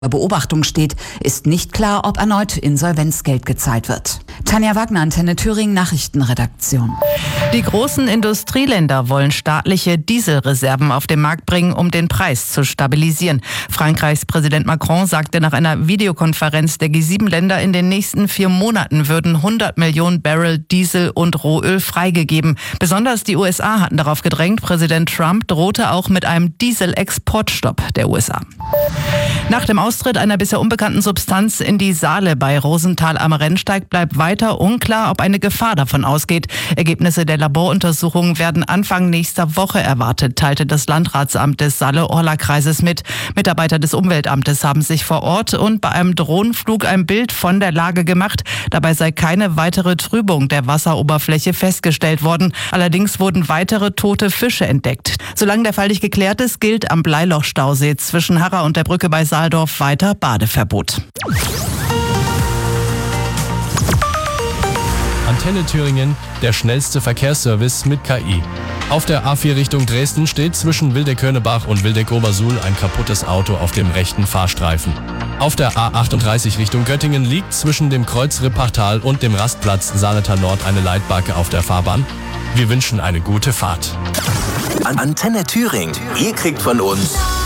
Beobachtung steht, ist nicht klar, ob erneut Insolvenzgeld gezahlt wird. Tanja Wagner, Antenne Thüringen, Nachrichtenredaktion. Die großen Industrieländer wollen staatliche Dieselreserven auf den Markt bringen, um den Preis zu stabilisieren. Frankreichs Präsident Macron sagte nach einer Videokonferenz der G7-Länder, in den nächsten 4 Monaten würden 100 Millionen Barrel Diesel und Rohöl freigegeben. Besonders die USA hatten darauf gedrängt. Präsident Trump drohte auch mit einem Dieselexportstopp der USA. Nach dem Austritt einer bisher unbekannten Substanz in die Saale bei Rosenthal am Rennsteig bleibt weiter unklar, ob eine Gefahr davon ausgeht. Ergebnisse der Laboruntersuchungen werden Anfang nächster Woche erwartet, teilte das Landratsamt des Saale-Orla-Kreises mit. Mitarbeiter des Umweltamtes haben sich vor Ort und bei einem Drohnenflug ein Bild von der Lage gemacht. Dabei sei keine weitere Trübung der Wasseroberfläche festgestellt worden. Allerdings wurden weitere tote Fische entdeckt. Solange der Fall nicht geklärt ist, gilt am Bleiloch-Stausee zwischen Harra und der Brücke bei Saaldorf weiter Badeverbot. Antenne Thüringen, der schnellste Verkehrsservice mit KI. Auf der A4 Richtung Dresden steht zwischen Wildeck-Hörnebach und Wildeck-Obersuhl ein kaputtes Auto auf dem rechten Fahrstreifen. Auf der A38 Richtung Göttingen liegt zwischen dem Kreuz Rippachtal und dem Rastplatz Saaletal Nord eine Leitbacke auf der Fahrbahn. Wir wünschen eine gute Fahrt. Antenne Thüringen. Ihr kriegt von uns